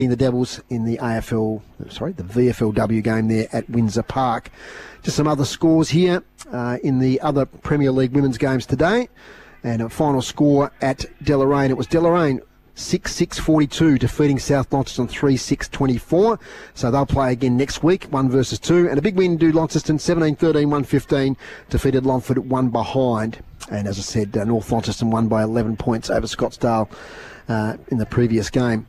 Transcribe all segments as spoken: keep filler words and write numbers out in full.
the Devils in the A F L, sorry, the V F L W game there at Windsor Park. Just some other scores here uh, in the other Premier League women's games today. And a final score at Deloraine. It was Deloraine six six forty-two defeating South Launceston three six twenty-four. So they'll play again next week, one versus two. And a big win to Launceston, seventeen thirteen, one fifteen, defeated Longford one behind. And as I said, uh, North Launceston won by eleven points over Scottsdale uh, in the previous game.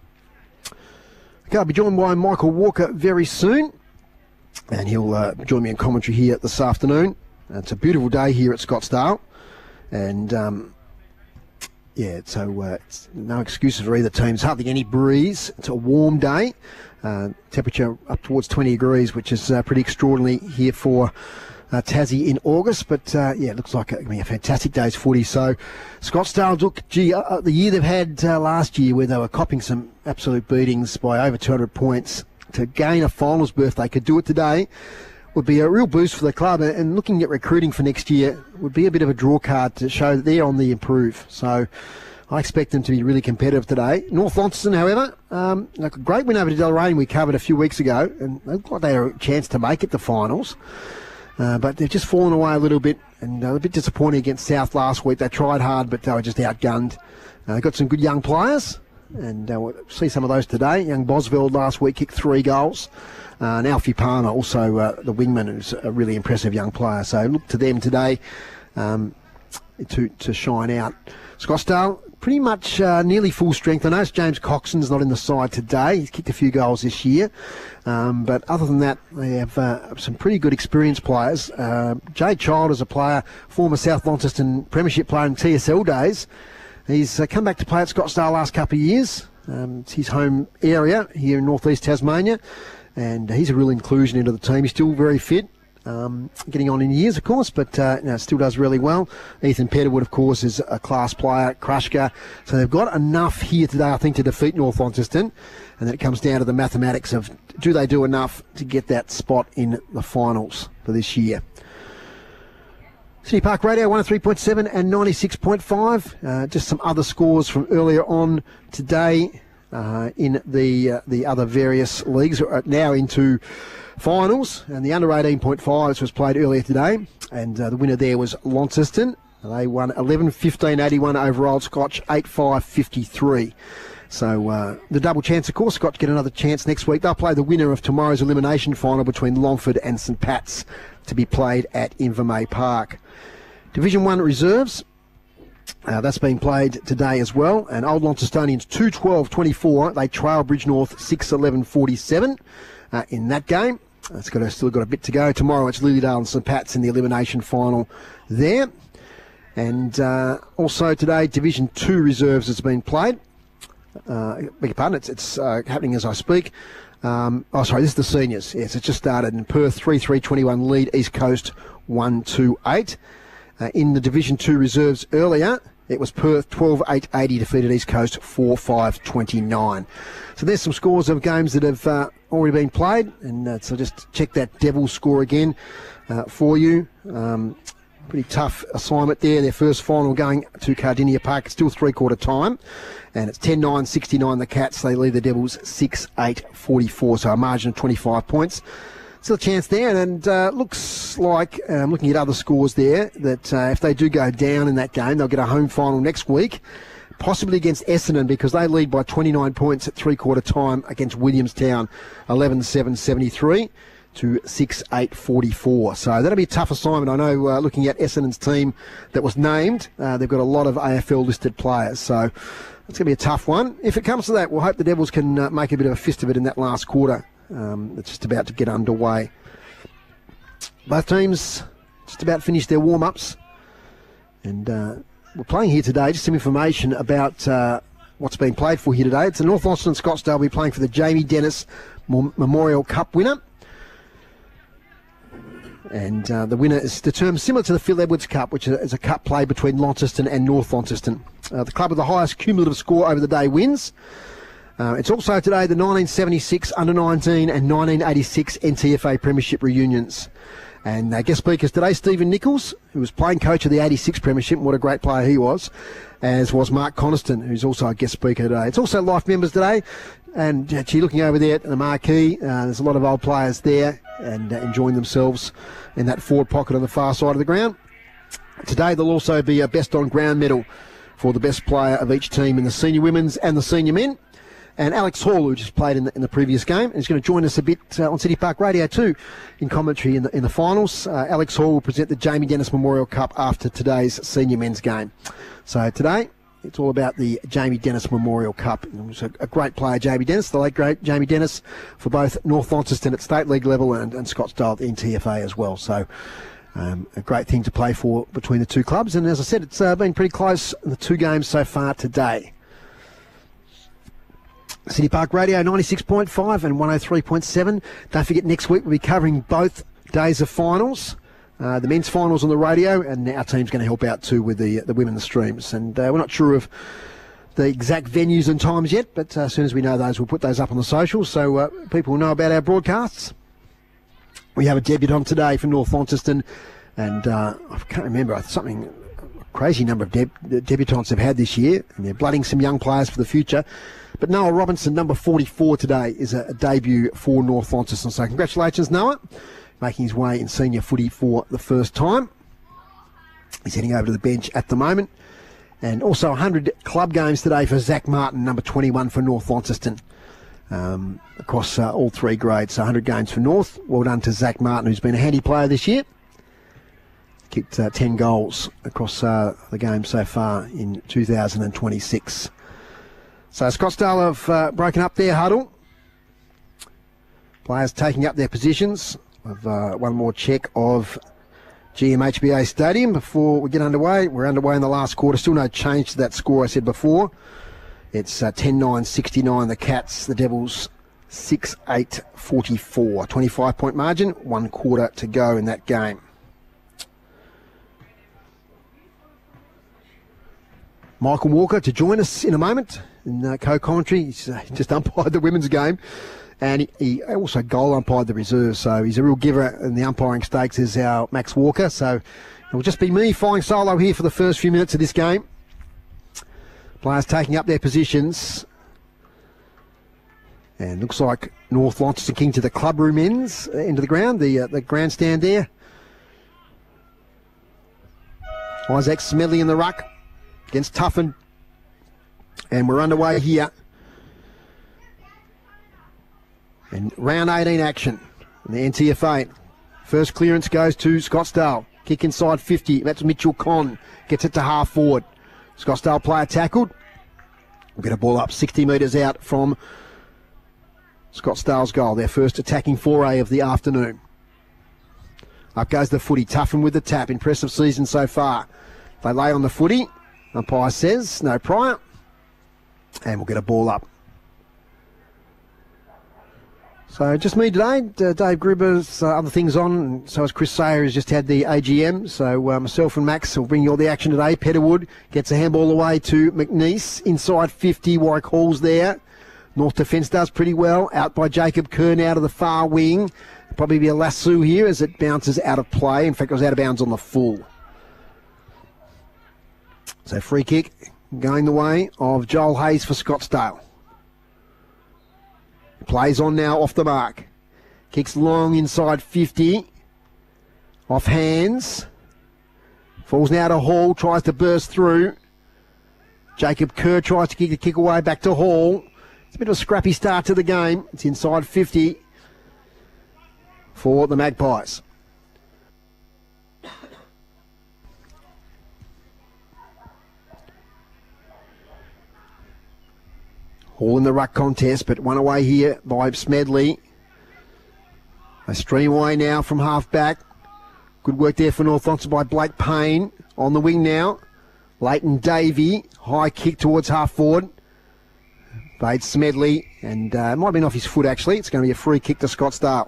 Okay, I'll be joined by Michael Walker very soon, and he'll uh, join me in commentary here this afternoon. Uh, it's a beautiful day here at Scottsdale, and um, yeah, so uh, it's no excuses for either team. There's hardly any breeze. It's a warm day, uh, temperature up towards twenty degrees, which is uh, pretty extraordinary here for Uh, Tassie in August, but uh, yeah, it looks like a, I mean, a fantastic day's footy. So Scottsdale, look, gee, uh, the year they've had uh, last year where they were copping some absolute beatings by over two hundred points, to gain a finals berth, they could do it today, would be a real boost for the club. And looking at recruiting for next year would be a bit of a draw card to show that they're on the improve. So I expect them to be really competitive today. North Launceston, however, um, like a great win over to Deloraine we covered a few weeks ago, and they looked like they had a chance to make it to finals. Uh, but they've just fallen away a little bit, and uh, a bit disappointing against South last week. They tried hard, but they were just outgunned. Uh, got some good young players, and uh, we'll see some of those today. Young Bosveld last week kicked three goals. Uh, and Alfie Palmer, also uh, the wingman, who's a really impressive young player. So look to them today um, to, to shine out. Scottsdale, pretty much uh, nearly full strength. I noticed James Coxon's not in the side today. He's kicked a few goals this year. Um, but other than that, they have uh, some pretty good experienced players. Uh, Jay Child is a player, former South Launceston Premiership player in T S L days. He's uh, come back to play at Scottsdale last couple of years. Um, it's his home area here in northeast Tasmania. And he's a real inclusion into the team. He's still very fit. Um, getting on in years, of course, but uh, you know, still does really well. Ethan Petterwood, of course, is a class player, Krushka. So they've got enough here today, I think, to defeat North Launceston. And then it comes down to the mathematics of, do they do enough to get that spot in the finals for this year? City Park Radio, one oh three point seven and ninety-six point five. Uh, just some other scores from earlier on today uh, in the uh, the other various leagues. We're now into finals, and the under eighteen point fives was played earlier today, and uh, the winner there was Launceston. They won eleven fifteen eighty-one over Old Scotch, eight five fifty-three. So uh, the double chance, of course, Scotch get another chance next week. They'll play the winner of tomorrow's elimination final between Longford and St Pat's, to be played at Invermay Park. Division one reserves, uh, that's being played today as well, and Old Launcestonians two twelve twenty-four. They trail Bridge North six eleven forty-seven. Uh, in that game. It's got a, still got a bit to go. Tomorrow it's Lilydale and St Pat's in the elimination final there. And uh, also today, Division two reserves has been played. Uh, beg your pardon, it's, it's uh, happening as I speak. Um, oh, sorry, this is the seniors. Yes, it's just started in Perth, three three twenty-one lead, East Coast one two eight. Uh, in the Division two reserves earlier, it was Perth twelve eight eighty defeated East Coast four five twenty-nine. So there's some scores of games that have uh, already been played, and uh, so just check that Devils score again uh, for you. Um, pretty tough assignment there. Their first final going to Cardinia Park. It's still three-quarter time, and it's ten nine sixty-nine the Cats. They lead the Devils six eight forty-four, so a margin of twenty-five points. Still a chance there, and uh, looks like, um, looking at other scores there, that uh, if they do go down in that game, they'll get a home final next week, possibly against Essendon, because they lead by twenty-nine points at three-quarter time against Williamstown, eleven seven seventy-three to six eight forty-four. So that'll be a tough assignment. I know, uh, looking at Essendon's team that was named, uh, they've got a lot of A F L-listed players, so it's going to be a tough one. If it comes to that, we'll hope the Devils can uh, make a bit of a fist of it in that last quarter. Um, it's just about to get underway. Both teams just about finished their warm-ups, and uh, we're playing here today. Just some information about uh, what's being played for here today. It's the North Launceston Scottsdale will be playing for the Jamie Dennis Memorial Cup winner, and uh, the winner is determined similar to the Phil Edwards Cup, which is a cup played between Launceston and North Launceston. Uh, the club with the highest cumulative score over the day wins. Uh, it's also today the nineteen seventy-six under nineteen and nineteen eighty-six N T F A Premiership reunions. And uh, guest speakers today, Stephen Nichols, who was playing coach of the eighty-six Premiership, and what a great player he was, as was Mark Coniston, who's also a guest speaker today. It's also life members today. And uh, gee, looking over there at the marquee, uh, there's a lot of old players there and uh, enjoying themselves in that forward pocket on the far side of the ground. Today there'll also be a best on ground medal for the best player of each team in the senior women's and the senior men. And Alex Hall, who just played in the, in the previous game, is going to join us a bit uh, on City Park Radio too in commentary in the, in the finals. Uh, Alex Hall will present the Jamie Dennis Memorial Cup after today's senior men's game. So today, it's all about the Jamie Dennis Memorial Cup. It was a, a great player, Jamie Dennis, the late great Jamie Dennis, for both North Launceston at state league level and, and Scottsdale at the N T F A as well. So um, a great thing to play for between the two clubs. And as I said, it's uh, been pretty close in the two games so far today. City Park Radio ninety-six point five and one oh three point seven. Don't forget, next week we'll be covering both days of finals. Uh, the men's finals on the radio, and our team's going to help out too with the the women's streams. And uh, we're not sure of the exact venues and times yet, but uh, as soon as we know those, we'll put those up on the socials so uh, people will know about our broadcasts. We have a debutant today for North Launceston, and uh, I can't remember, something, a crazy number of deb- debutants have had this year, and they're blooding some young players for the future. But Noah Robinson, number forty-four today, is a, a debut for North Launceston. So congratulations, Noah, making his way in senior footy for the first time. He's heading over to the bench at the moment. And also one hundred club games today for Zach Martin, number twenty-one for North Launceston, um, across uh, all three grades. So one hundred games for North. Well done to Zach Martin, who's been a handy player this year. Kicked uh, ten goals across uh, the game so far in two thousand twenty-six. So Scottsdale have uh, broken up their huddle. Players taking up their positions. We've uh, one more check of G M H B A Stadium before we get underway. We're underway in the last quarter. Still no change to that score I said before. It's uh, ten nine sixty-nine the Cats, the Devils six eight forty-four. twenty-five point margin, one quarter to go in that game. Michael Walker to join us in a moment in uh, co-commentary. He's uh, just umpired the women's game, and he, he also goal umpired the reserves, so he's a real giver in the umpiring stakes is our Max Walker. So it'll just be me flying solo here for the first few minutes of this game. Players taking up their positions, and looks like North Launceston King to the clubroom ends, uh, into the ground, the, uh, the grandstand there. Isaac Smedley in the ruck against Tuffin. And we're underway here. And round eighteen action in the N T F A. First clearance goes to Scottsdale. Kick inside fifty. That's Mitchell Conn. Gets it to half forward. Scottsdale player tackled. We'll get a ball up sixty metres out from Scottsdale's goal. Their first attacking foray of the afternoon. Up goes the footy. Tuffin with the tap. Impressive season so far. They lay on the footy. Umpire says no prior. And we'll get a ball up. So just me today. Uh, Dave Gribber's uh, other things on. And so as Chris Sayer has just had the A G M. So uh, myself and Max will bring you all the action today. Petterwood gets a handball away to McNeese. Inside fifty. Warwick Hall's there. North defence does pretty well. Out by Jacob Kern out of the far wing. Probably be a lasso here as it bounces out of play. In fact, it was out of bounds on the full. So free kick going the way of Joel Hayes for Scottsdale. Plays on now off the mark. Kicks long inside fifty. Off hands. Falls now to Hall. Tries to burst through. Jacob Kerr tries to kick the kick away back to Hall. It's a bit of a scrappy start to the game. It's inside fifty for the Magpies. All in the ruck contest, but one away here by Smedley. A stream away now from half back. Good work there for North Launceston by Blake Payne. On the wing now. Leighton Davey. High kick towards half forward. Bade Smedley. And uh, it might have been off his foot actually. It's going to be a free kick to Scottsdale.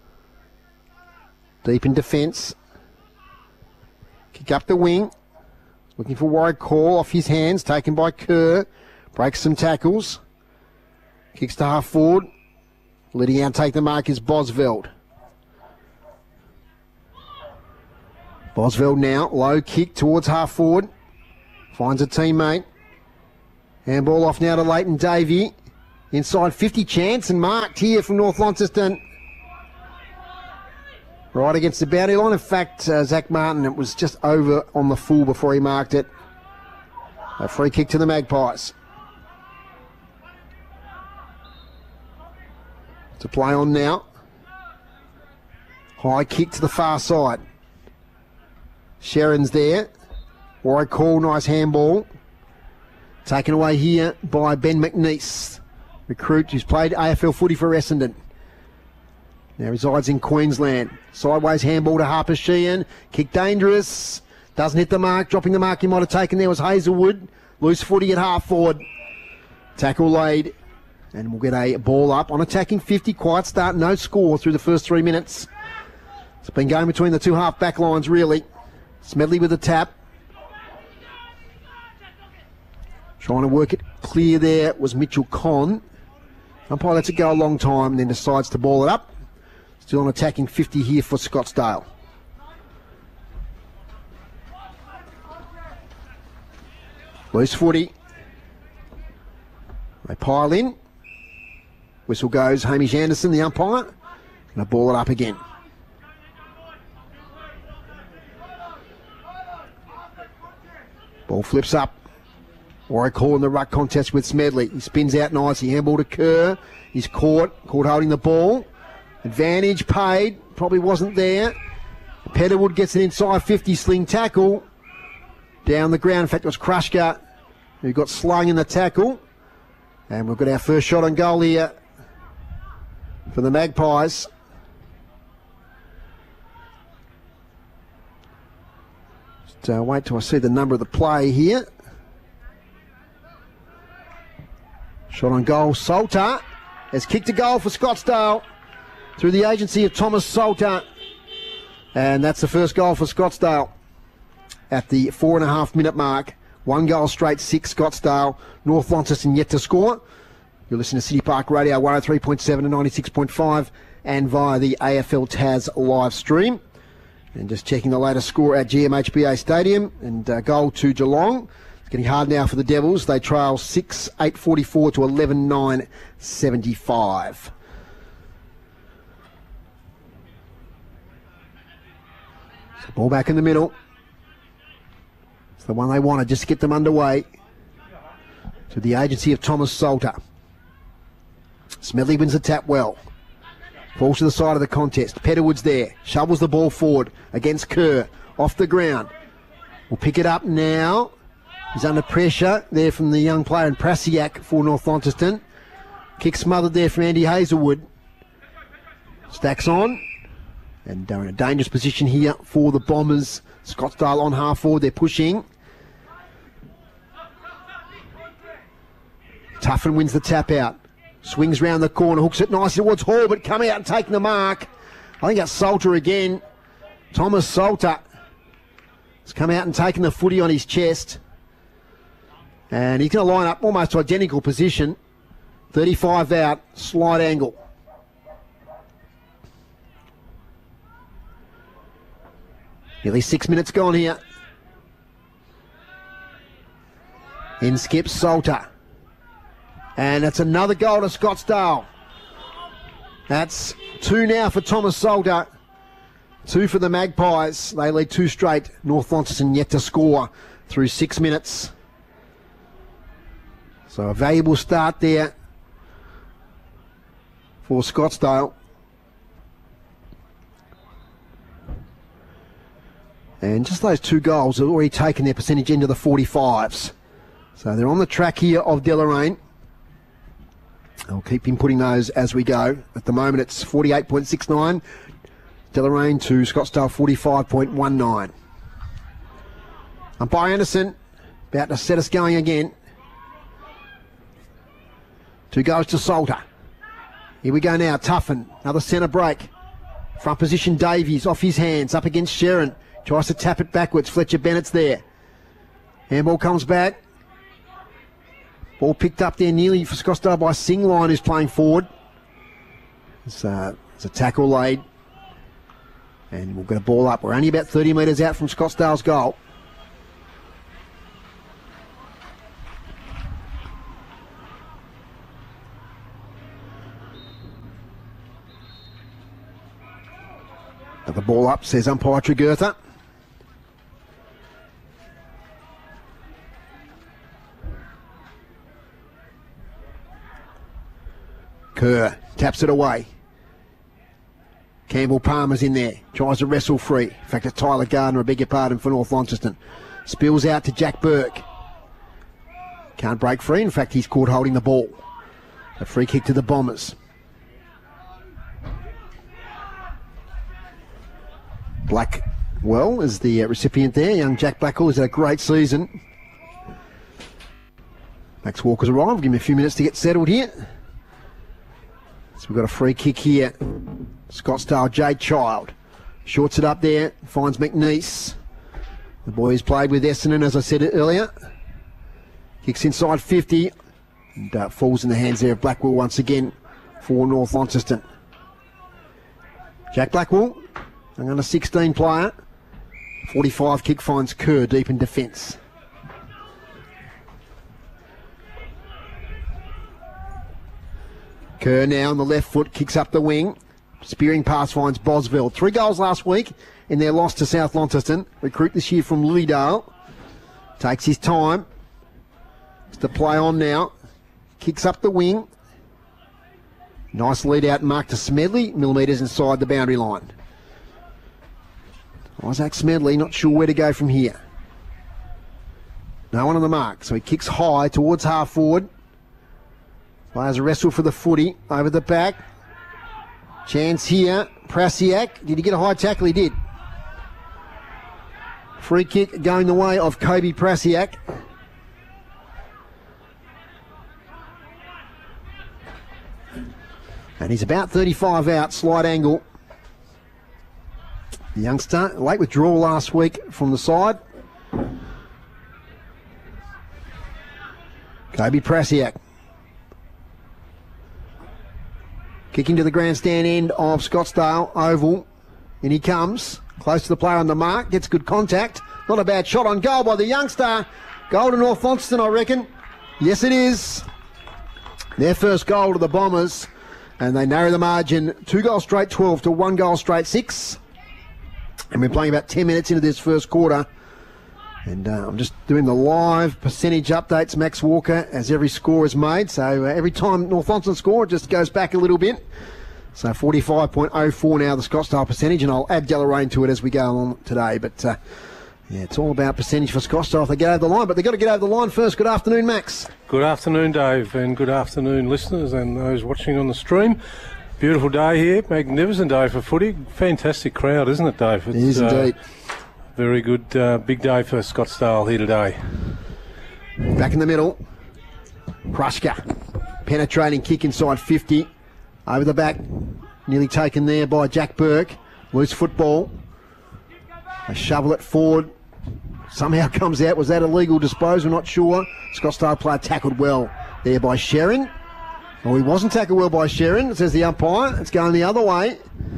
Deep in defence. Kick up the wing. Looking for Warwick Hall. Off his hands. Taken by Kerr. Breaks some tackles. Kicks to half forward. Letting out take the mark is Bosveld. Bosveld now. Low kick towards half forward. Finds a teammate. Handball off now to Leighton Davey. Inside fifty chance and marked here from North Launceston. Right against the boundary line. In fact, uh, Zach Martin, it was just over on the full before he marked it. A free kick to the Magpies. To play on now. High kick to the far side. Sharon's there. Warwick Hall, nice handball. Taken away here by Ben McNeese, recruit who's played A F L footy for Essendon. Now resides in Queensland. Sideways handball to Harper Sheehan. Kick dangerous. Doesn't hit the mark. Dropping the mark he might have taken there was Hazelwood. Loose footy at half forward. Tackle laid. And we'll get a ball up on attacking fifty. Quiet start. No score through the first three minutes. It's been going between the two half back lines really. Smedley with a tap. Trying to work it clear there was Mitchell Conn. Umpire lets it go a long time and then decides to ball it up. Still on attacking fifty here for Scottsdale. Loose footy. They pile in. Whistle goes Hamish Anderson, the umpire. And they ball it up again. Ball flips up. Warwick Hall in the ruck contest with Smedley. He spins out nicely. Handball to Kerr. He's caught. Caught holding the ball. Advantage paid. Probably wasn't there. Petterwood gets an inside fifty sling tackle. Down the ground. In fact, it was Krushka who got slung in the tackle. And we've got our first shot on goal here for the Magpies. Just uh, wait till I see the number of the play here. Shot on goal, Salter has kicked a goal for Scottsdale through the agency of Thomas Salter. And that's the first goal for Scottsdale at the four and a half minute mark. One goal straight, six Scottsdale. North Launceston yet to score. You're listening to City Park Radio one oh three point seven and ninety-six point five and via the A F L Taz live stream. And just checking the latest score at G M H B A Stadium. And uh, goal to Geelong. Getting hard now for the Devils. They trail six eight forty-four to eleven nine seventy-five. So ball back in the middle. It's the one they wanted, just to get them underway. To the agency of Thomas Salter. Smedley wins the tap well. Falls to the side of the contest. Petterwood's there. Shovels the ball forward against Kerr. Off the ground. We'll pick it up now. He's under pressure there from the young player in Prasiak for North Launceston. Kick smothered there from Andy Hazelwood. Stacks on. And they're in a dangerous position here for the Bombers. Scottsdale on half forward. They're pushing. Tuffin wins the tap out. Swings round the corner. Hooks it nicely towards Hall, but coming out and taking the mark. I think that's Salter again. Thomas Salter has come out and taken the footy on his chest. And he's going to line up almost identical position. thirty-five out, slight angle. Nearly six minutes gone here. In skips Salter. And that's another goal to Scottsdale. That's two now for Thomas Salter. Two for the Magpies. They lead two straight. North Launceston yet to score through six minutes. So a valuable start there for Scottsdale. And just those two goals have already taken their percentage into the forty-fives. So they're on the track here of Deloraine. I'll keep inputting those as we go. At the moment it's forty-eight point six nine. Deloraine to Scottsdale forty-five point one nine. Umpire Anderson about to set us going again. Two goes to Salter. Here we go now. Tuffin. Another centre break. Front position Davies off his hands. Up against Sheron. Tries to tap it backwards. Fletcher Bennett's there. Handball comes back. Ball picked up there nearly for Scottsdale by Singline, who's playing forward. It's, uh, it's a tackle laid. And we'll get a ball up. We're only about thirty metres out from Scottsdale's goal. Got the ball up, says umpire Tregurtha. Kerr taps it away. Campbell Palmer's in there. Tries to wrestle free. In fact, it's Tyler Gardner, I beg your pardon, for North Launceston. Spills out to Jack Burke. Can't break free. In fact, he's caught holding the ball. A free kick to the Bombers. Blackwell is the uh, recipient there. Young Jack Blackwell has had a great season. Max Walker's arrived. Give him a few minutes to get settled here. So we've got a free kick here. Scottsdale, Jade Child. Shorts it up there. Finds McNeese. The boy who's played with Essendon, as I said earlier. Kicks inside fifty. And uh, falls in the hands there of Blackwell once again for North Launceston. Jack Blackwell, an under sixteen player. forty-five kick finds Kerr deep in defence. Kerr now on the left foot, kicks up the wing. Spearing pass finds Bosville. Three goals last week in their loss to South Launceston. Recruit this year from Lilydale. Takes his time. It's to play on now. Kicks up the wing. Nice lead out mark to Smedley. Millimetres inside the boundary line. Isaac Smedley not sure where to go from here. No one on the mark. So he kicks high towards half forward. Players a wrestle for the footy over the back. Chance here. Prasiak. Did he get a high tackle? He did. Free kick going the way of Kobe Prasiak. And he's about thirty-five out, slight angle. The youngster, late withdrawal last week from the side. Kobe Prasiak. Kicking to the grandstand end of Scottsdale Oval. In he comes. Close to the player on the mark. Gets good contact. Not a bad shot on goal by the youngster. Goal to North Launceston, I reckon. Yes, it is. Their first goal to the Bombers. And they narrow the margin. Two goals straight twelve to one goal straight six. And we're playing about ten minutes into this first quarter. And uh, I'm just doing the live percentage updates, Max Walker, as every score is made. So uh, every time North Launceston score, it just goes back a little bit. So forty-five point oh four now, the Scottsdale percentage, and I'll add Deloraine to it as we go along today. But uh, yeah, it's all about percentage for Scottsdale if they get over the line. But they've got to get over the line first. Good afternoon, Max. Good afternoon, Dave, and good afternoon, listeners and those watching on the stream. Beautiful day here, magnificent day for footy. Fantastic crowd, isn't it, Dave? It's, it is indeed. Uh, very good, uh, big day for Scottsdale here today. Back in the middle, Kruska, penetrating kick inside fifty, over the back, nearly taken there by Jack Burke. Loose football. They shovel it forward. Somehow comes out. Was that illegal disposal? Not sure. Scottsdale player tackled well there by Sherin. Well, he wasn't tackled well by Sherin, says the umpire. It's going the other way.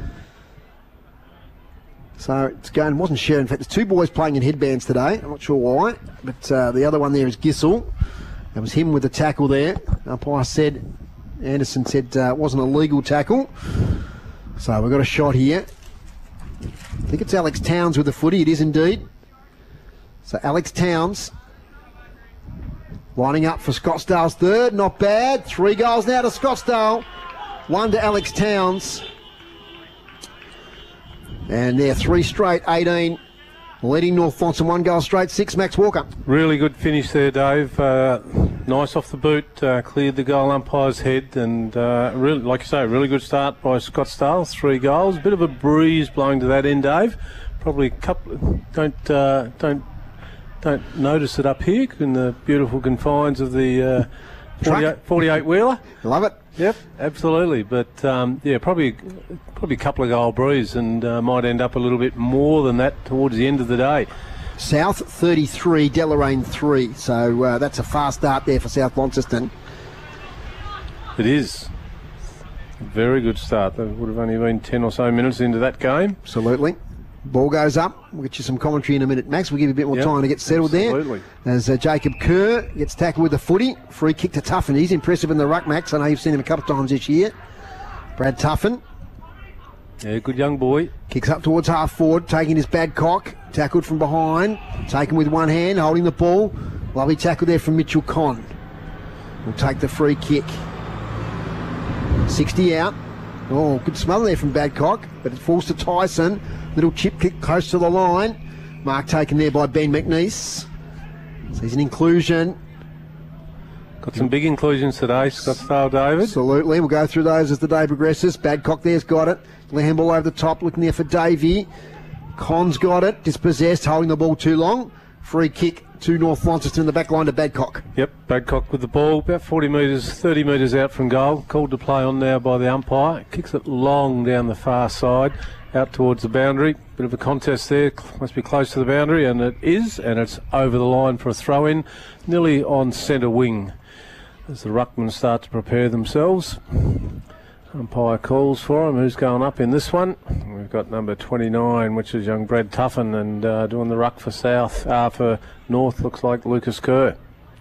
So it's going, wasn't Sherin. In fact, there's two boys playing in headbands today. I'm not sure why. But uh, the other one there is Gissel. That was him with the tackle there. Umpire said, Anderson said uh, it wasn't a legal tackle. So we've got a shot here. I think it's Alex Towns with the footy. It is indeed. So Alex Towns lining up for Scottsdale's third. Not bad. Three goals now to Scottsdale. One to Alex Towns. And they're three straight, eighteen. Leading North Launceston, one goal straight, six. Max Walker. Really good finish there, Dave. Uh, nice off the boot, uh, cleared the goal umpire's head, and uh, really, like you say, really good start by Scottsdale. Three goals, bit of a breeze blowing to that end, Dave. Probably a couple. Don't uh, don't don't notice it up here in the beautiful confines of the uh, forty-eight wheeler. Love it. Yep, absolutely. But um, yeah, probably probably a couple of goal breeze, and uh, might end up a little bit more than that towards the end of the day. South thirty-three, Deloraine three. So uh, that's a fast start there for South Launceston. It is. Very good start. That would have only been ten or so minutes into that game. Absolutely. Ball goes up. We'll get you some commentary in a minute, Max. We'll give you a bit more yep, time to get settled absolutely. there. As uh, Jacob Kerr gets tackled with the footy. Free kick to Tuffin. He's impressive in the ruck, Max. I know you've seen him a couple of times this year. Brad Tuffin. Yeah, good young boy. Kicks up towards half forward, taking his Badcock. Tackled from behind, taken with one hand, holding the ball. Lovely tackle there from Mitchell Conn. Will take the free kick. sixty out. Oh, good smother there from Badcock, but it falls to Tyson. Little chip kick close to the line. Mark taken there by Ben McNeese. So he's an inclusion. Got some big inclusions today, Scottsdale, David. Absolutely. We'll go through those as the day progresses. Badcock there's got it. Handball over the top, looking there for Davey. Conn's got it. Dispossessed, holding the ball too long. Free kick to North Launceston in the back line to Badcock. Yep, Badcock with the ball, about forty metres, thirty metres out from goal. Called to play on now by the umpire. Kicks it long down the far side, out towards the boundary. Bit of a contest there, must be close to the boundary, and it is, and it's over the line for a throw-in, nearly on centre wing. As the ruckmen start to prepare themselves. Umpire calls for him. Who's going up in this one? We've got number twenty-nine, which is young Brad Tuffin, and uh, doing the ruck for South, uh, for North, looks like Lucas Kerr.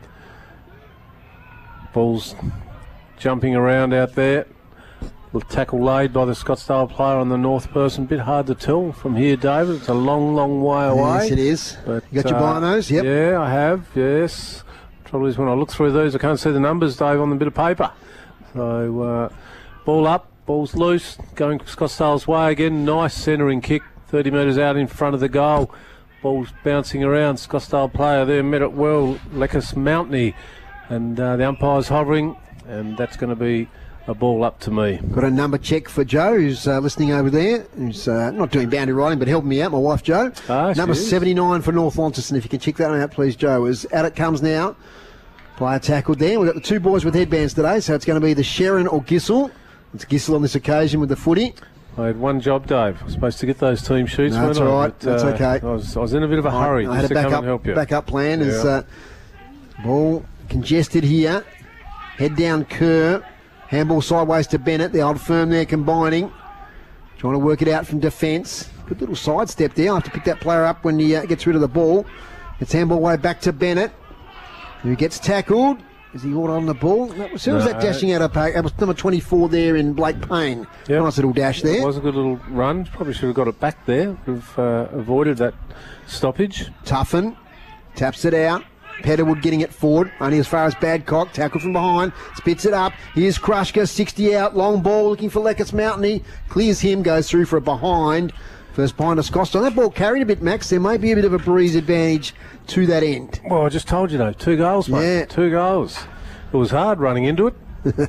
Ball's jumping around out there. Little tackle laid by the Scottsdale player on the North person. Bit hard to tell from here, David. It's a long, long way away. Yes, it is. But, you got your uh, binos? Yep. Yeah, I have, yes. Trouble is when I look through these, I can't see the numbers, Dave, on the bit of paper. So, uh, ball up, ball's loose, going Scottsdale's way again. Nice centering kick, thirty metres out in front of the goal. Ball's bouncing around. Scottsdale player there met it well, Leckus Mountney. And uh, the umpire's hovering, and that's going to be a ball up to me. Got a number check for Joe, who's uh, listening over there, who's uh, not doing boundary riding, but helping me out, my wife Jo. Ah, number seventy-nine for North Launceston. If you can check that one out, please, Joe. As out it comes now. Player tackled there. We've got the two boys with headbands today, so it's going to be the Sharon or Gissel. It's Gissel on this occasion with the footy. I had one job, Dave. I was supposed to get those team sheets. No, that's all right. But, uh, that's okay. I was, I was in a bit of a hurry. I, I had a backup, backup plan. Yeah. As uh, ball congested here. Head down Kerr. Handball sideways to Bennett. The old firm there combining. Trying to work it out from defence. Good little sidestep there. I'll have to pick that player up when he uh, gets rid of the ball. It's handball way back to Bennett, who gets tackled. Is he all on the ball? That was, who was No. that dashing out of park? That was number twenty-four there in Blake Payne. Yep. Nice little dash there. It was a good little run. Probably should have got it back there. Would have uh, avoided that stoppage. Tuffin taps it out. Petterwood getting it forward, only as far as Badcock. Tackle from behind, spits it up. Here's Krushka, sixty out, long ball looking for Leckus Mountney. Clears him, goes through for a behind. First behind to Scottsdale. That ball carried a bit, Max. There may be a bit of a breeze advantage to that end. Well, I just told you, though. Two goals, mate. Yeah. Two goals. It was hard running into it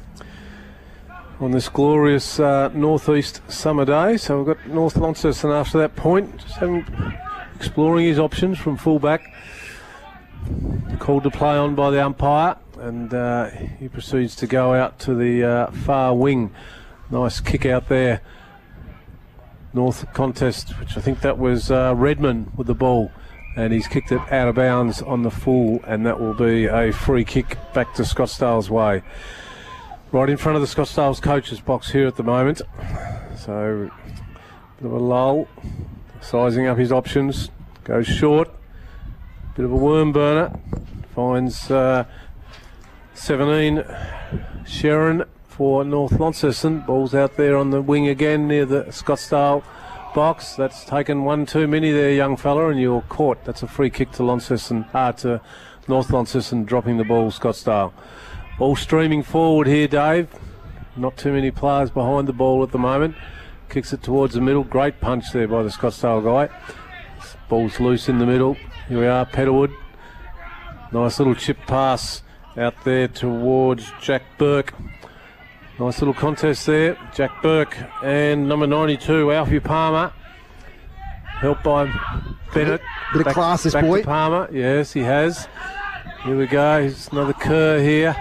on this glorious uh, northeast summer day. So we've got North Launceston after that point, just having, exploring his options from fullback. Called to play on by the umpire, and uh, he proceeds to go out to the uh, far wing. Nice kick out there. North contest, which I think that was uh, Redmond with the ball, and he's kicked it out of bounds on the full, and that will be a free kick back to Scottsdale's way. Right in front of the Scottsdale's coach's box here at the moment. So, bit of a lull, sizing up his options, goes short. Bit of a worm burner. Finds uh, seventeen, Sharon for North Launceston. Ball's out there on the wing again near the Scottsdale box. That's taken one too many there, young fella, and you're caught. That's a free kick to Launceston, uh, to North Launceston, dropping the ball, Scottsdale. Ball streaming forward here, Dave. Not too many players behind the ball at the moment. Kicks it towards the middle. Great punch there by the Scottsdale guy. Ball's loose in the middle. Here we are, Petterwood. Nice little chip pass out there towards Jack Burke. Nice little contest there. Jack Burke and number ninety-two, Alfie Palmer. Helped by Bennett. Bit of back, class, this back boy. to Palmer. Yes, he has. Here we go. Here's another Kerr here.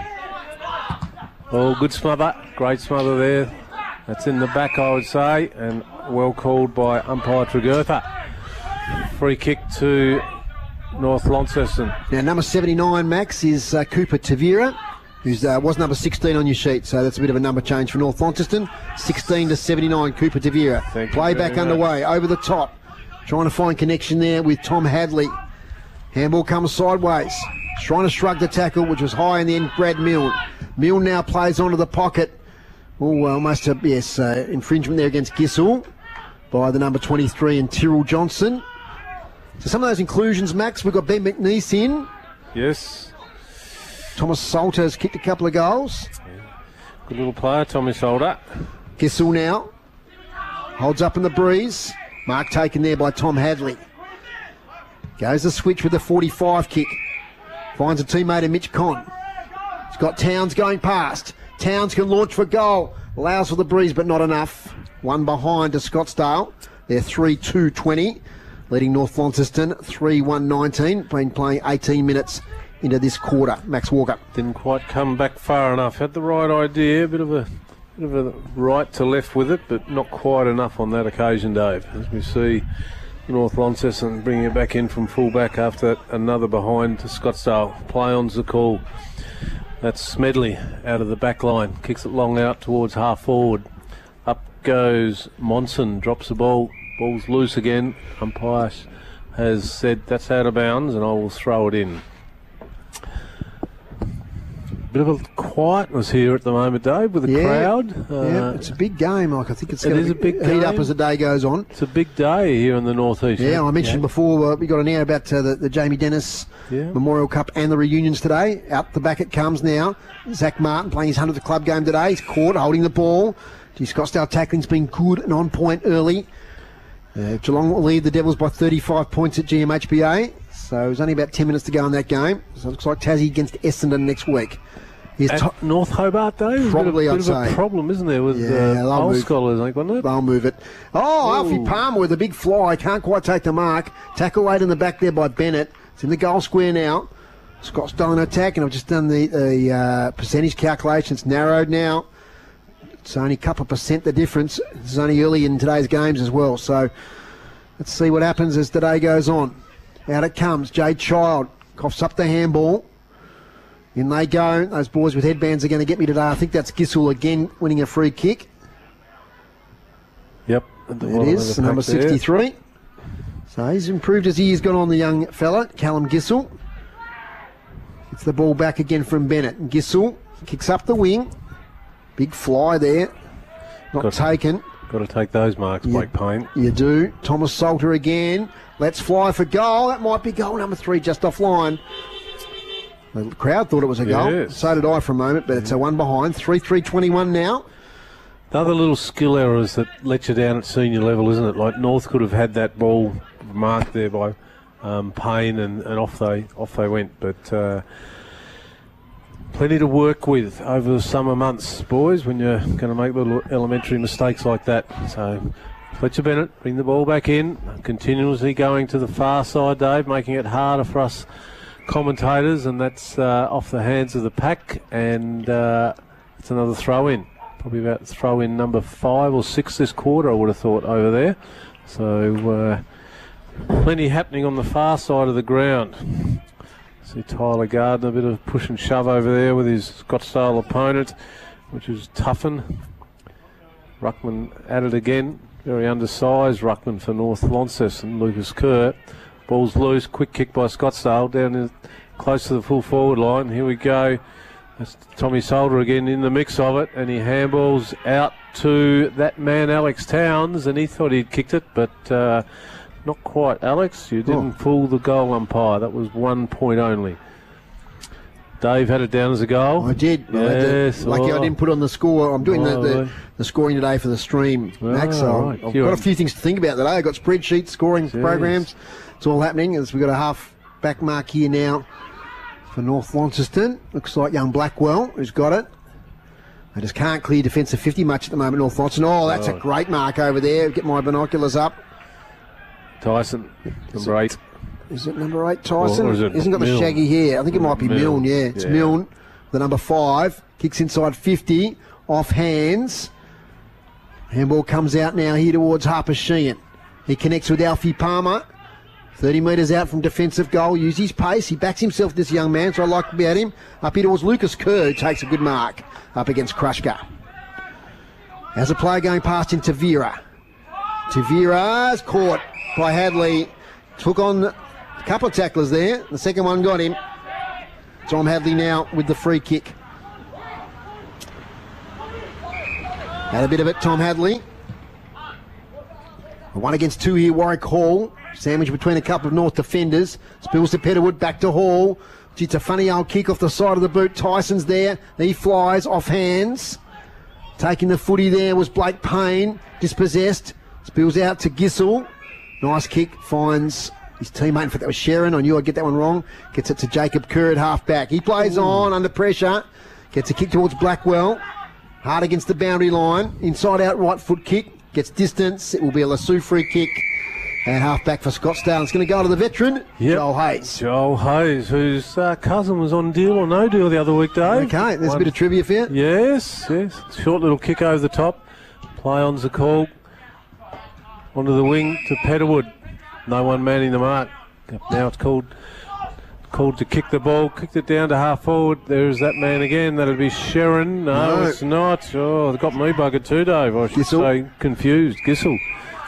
Oh, good smother. Great smother there. That's in the back, I would say, and well called by umpire Tregurtha. Free kick to North Launceston. Now, number seventy-nine, Max, is uh, Cooper Tavira, who's uh, was number sixteen on your sheet, so that's a bit of a number change for North Launceston. sixteen to seventy-nine, Cooper Tavira. Thank you Play very back much. underway, over the top. Trying to find connection there with Tom Hadley. Handball comes sideways. Trying to shrug the tackle, which was high in the end, Brad Milne. Milne now plays onto the pocket. Oh, almost a, yes, uh, infringement there against Gissel. by the number twenty-three and Tyrrell Johnson. So some of those inclusions, Max, we've got Ben McNeese in. Yes. Thomas Salter has kicked a couple of goals. Good little player, Tommy Salter. Gissel now. Holds up in the breeze. Mark taken there by Tom Hadley. Goes the switch with the forty-five kick. Finds a teammate in Mitch Conn. He's got Towns going past. Towns can launch for goal. Allows for the breeze, but not enough. One behind to Scottsdale. They're three two twenty. Leading North Launceston three one nineteen. Been playing eighteen minutes into this quarter. Max Walker. Didn't quite come back far enough. Had the right idea. A bit of a bit of a right to left with it, but not quite enough on that occasion, Dave. As we see North Launceston bringing it back in from full-back after another behind to Scottsdale. Play-on's the call. That's Smedley out of the back line. Kicks it long out towards half-forward. Up goes Monson. Drops the ball. Ball's loose again. Umpire has said that's out of bounds and I will throw it in. Bit of a quietness here at the moment, Dave, with the yeah, crowd. Uh, yeah, it's a big game, Mike. I think it's it going is a big heat game. up as the day goes on. It's a big day here in the northeast. Yeah, I mentioned yeah. before uh, we got an hour about uh, the, the Jamie Dennis yeah. Memorial Cup and the reunions today. Out the back it comes now. Zach Martin playing his hundredth club game today. He's caught holding the ball. Gee, Scottsdale tackling's been good and on point early. Uh, Geelong will lead the Devils by thirty-five points at G M H B A. So there's only about ten minutes to go in that game. So it looks like Tassie against Essendon next week. Here's At to- North Hobart, Dave? Probably, I'd say. I'd Bit of a say. problem, isn't there, with Yeah, uh, old move. scholars, I think, wasn't it? They'll move it. Oh, Ooh. Alfie Palmer with a big fly. Can't quite take the mark. Tackle late in the back there by Bennett. It's in the goal square now. Scott's done an attack, and I've just done the, the uh, percentage calculation. It's narrowed now. It's only a couple of percent the difference. It's only early in today's games as well. So let's see what happens as the day goes on. Out it comes. Jade Child coughs up the handball. In they go. Those boys with headbands are going to get me today. I think that's Gissel again winning a free kick. Yep. There it is, number sixty-three. There. So he's improved as the year's gone on, the young fella, Callum Gissel. Gets the ball back again from Bennett. And Gissel kicks up the wing. Big fly there. Not got taken. Got to take those marks, Blake Payne. You do. Thomas Salter again. Let's fly for goal. That might be goal number three just offline. The crowd thought it was a goal. Yes. So did I for a moment, but it's a one behind. three three twenty-one now. Other little skill errors that let you down at senior level, isn't it? Like North could have had that ball marked there by um, Payne, and, and off they off they went. But uh, plenty to work with over the summer months, boys, when you're going to make little elementary mistakes like that. So Fletcher Bennett bring the ball back in, continuously going to the far side, Dave, making it harder for us commentators, and that's uh, off the hands of the pack, and uh, it's another throw in. Probably about throw in number five or six this quarter, I would have thought, over there. So uh, plenty happening on the far side of the ground. See Tyler Gardner, a bit of push and shove over there with his Scottsdale opponent, which is Tuffin. Ruckman at it again, very undersized Ruckman for North Launceston, Lucas Kerr. Ball's loose, quick kick by Scottsdale down in, close to the full forward line. Here we go. That's Tommy Salter again in the mix of it, and he handballs out to that man Alex Towns, and he thought he'd kicked it, but uh, not quite. Alex, you didn't oh. fool the goal umpire. That was one point only. Dave had it down as a goal. I did. Yes. I Lucky oh. I didn't put on the score. I'm doing oh, the, the, the scoring today for the stream, Max. Oh, so right. I've You're got a few things to think about today. I've got spreadsheets, scoring Jeez. programs. It's all happening as we've got a half back mark here now for North Launceston. Looks like young Blackwell who's got it. They just can't clear defensive fifty much at the moment, North Launceston. Oh, that's oh. a great mark over there. Get my binoculars up. Tyson, number eight. Is it number eight, Tyson? Or is it Isn't got Milne? the shaggy hair. I think it might be Milne, Milne, yeah. It's yeah. Milne, the number five. Kicks inside fifty, off hands. Handball comes out now here towards Harper Sheehan. He connects with Alfie Palmer. thirty metres out from defensive goal. Use his pace. He backs himself, this young man, so I like about him. Up here towards Lucas Kerr, who takes a good mark up against Krushka. As a player going past in Tavira. Tavira's caught by Hadley. Took on a couple of tacklers there. The second one got him. Tom Hadley now with the free kick. Had a bit of it, Tom Hadley. A one against two here, Warwick Hall. Sandwiched between a couple of North defenders. Spills to Petterwood, back to Hall. Gee, it's a funny old kick off the side of the boot. Tyson's there. He flies off hands. Taking the footy there was Blake Payne. Dispossessed. Spills out to Gissel. Nice kick. Finds his teammate. In fact, that was Sharon. I knew I'd get that one wrong. Gets it to Jacob Kerr at half back. He plays Ooh. on under pressure. Gets a kick towards Blackwell. Hard against the boundary line. Inside out right foot kick. Gets distance. It will be a Lasoo free kick. And half back for Scottsdale. It's going to go to the veteran, yep. Joel Hayes. Joel Hayes, whose uh, cousin was on deal or no deal the other week, Dave. Okay, there's One. a bit of trivia for you. Yes, yes. Short little kick over the top. Play on's the call. Onto the wing to Petterwood. No one manning the mark. Now it's called called to kick the ball. Kicked it down to half forward. There's that man again. That'll be Sharon. No, no. it's not. Oh, they got me buggered too, Dave. I should Gissel. say confused. Gissel.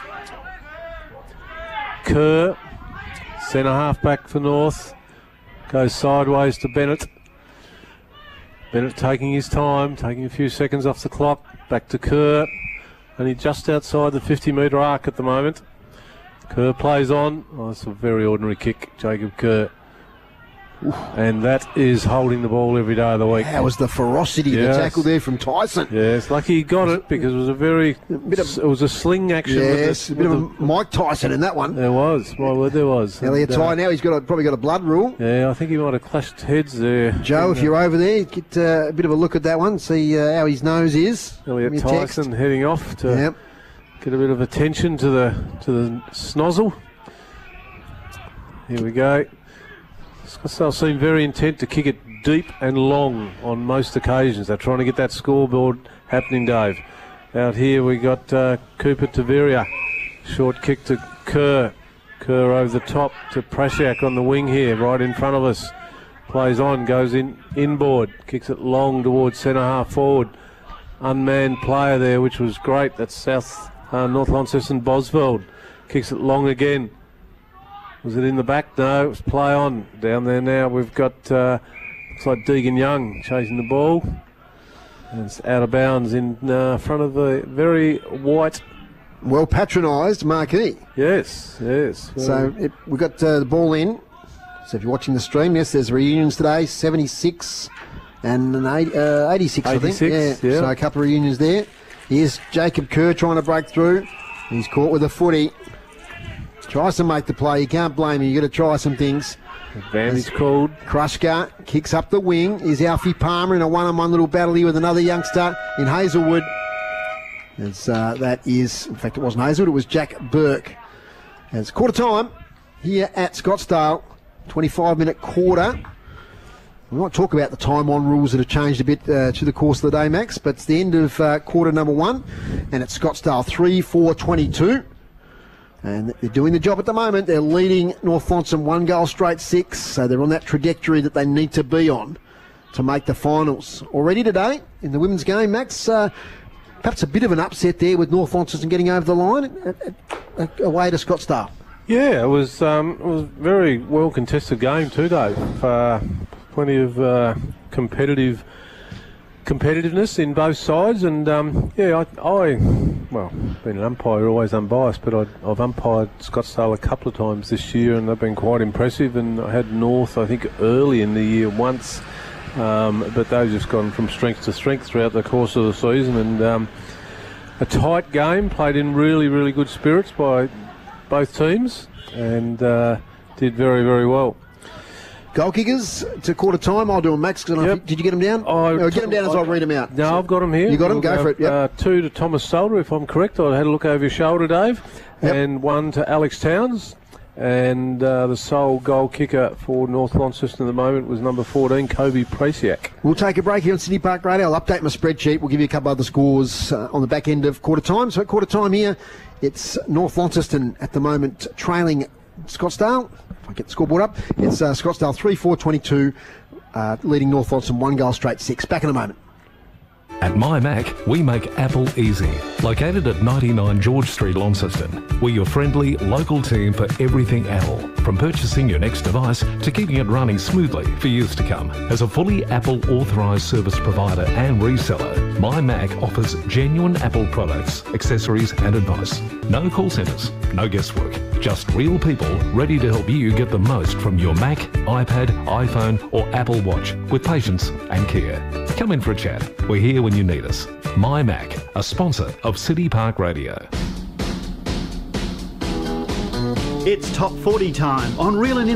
Kerr, centre half back for North, goes sideways to Bennett. Bennett taking his time, taking a few seconds off the clock. Back to Kerr, only just outside the fifty metre arc at the moment. Kerr plays on. Oh, it's a very ordinary kick, Jacob Kerr. Oof. And that is holding the ball every day of the week. That was the ferocity yes. of the tackle there from Tyson. Yes, lucky he got it because it was a very, a bit of, it was a sling action. Yes, with the, a bit of a Mike Tyson in that one. There was, my word, there was. Elliot Ty, uh, now he's got a, probably got a blood rule. Yeah, I think he might have clashed heads there. Joe, if you're over there, get uh, a bit of a look at that one, see uh, how his nose is. Elliot Tyson text. heading off to yep. get a bit of attention to the to the snozzle. Here we go. Scottsdale seem very intent to kick it deep and long on most occasions. They're trying to get that scoreboard happening, Dave. Out here we got uh, Cooper Taveria. Short kick to Kerr. Kerr over the top to Prashak on the wing here, right in front of us. Plays on, goes in inboard. Kicks it long towards centre half forward. Unmanned player there, which was great. That's South uh, North Launceston Bosveld. Kicks it long again. Was it in the back? No, it was play on. Down there now we've got, uh, looks like Deegan Young chasing the ball. And it's out of bounds in uh, front of the very white. Well patronised marquee. Yes, yes. So it, we've got uh, the ball in. So if you're watching the stream, yes, there's reunions today, seventy-six and an eight, uh, eighty-six, eighty-six, I think. Yeah. yeah. So a couple of reunions there. Here's Jacob Kerr trying to break through. He's caught with a footy. Tries to make the play. You can't blame him. You've got to try some things. Advantage called. Krushka kicks up the wing. Is Alfie Palmer in a one-on-one little battle here with another youngster in Hazelwood. As uh, that is, in fact, it wasn't Hazelwood. It was Jack Burke. As quarter time here at Scottsdale, twenty-five minute quarter. We might talk about the time on rules that have changed a bit uh, through the course of the day, Max. But it's the end of uh, quarter number one, and it's Scottsdale three four twenty-two. And they're doing the job at the moment. They're leading North Launceston one goal straight six. So they're on that trajectory that they need to be on to make the finals. Already today in the women's game, Max, uh, perhaps a bit of an upset there with North Launceston getting over the line at, at, at, away to Scottsdale. Yeah, it was um, it was a very well contested game too, Dave. Uh, plenty of uh, competitive competitiveness in both sides, and um, yeah, I, I, well, being an umpire, always unbiased, but I, I've umpired Scottsdale a couple of times this year, and they've been quite impressive. And I had North, I think, early in the year once, um, but they've just gone from strength to strength throughout the course of the season. And um, a tight game, played in really, really good spirits by both teams, and uh, did very, very well. Goal kickers to quarter time. I'll do them, Max. Cause yep. Did you get them down? I no, get them down as I read them out. No, so I've got them here. You got them? Go uh, for it. Yep. Uh, two to Thomas Solder, if I'm correct. I had a look over your shoulder, Dave. Yep. And one to Alex Towns. And uh, the sole goal kicker for North Launceston at the moment was number fourteen, Kobe Prasiak. We'll take a break here on Sydney Park Radio. I'll update my spreadsheet. We'll give you a couple other scores uh, on the back end of quarter time. So at quarter time here, it's North Launceston at the moment trailing Scottsdale. If I get the scoreboard up, it's uh, Scottsdale three four twenty-two, uh, leading North Launceston one goal straight six. Back in a moment. At My Mac, we make Apple easy. Located at ninety-nine George Street, Launceston, we're your friendly, local team for everything Apple. From purchasing your next device to keeping it running smoothly for years to come. As a fully Apple authorised service provider and reseller, My Mac offers genuine Apple products, accessories and advice. No call centres, no guesswork. Just real people ready to help you get the most from your Mac, iPad, iPhone or Apple Watch with patience and care. Come in for a chat. We're here when you need us. My Mac, a sponsor of City Park Radio. It's Top forty time on Real and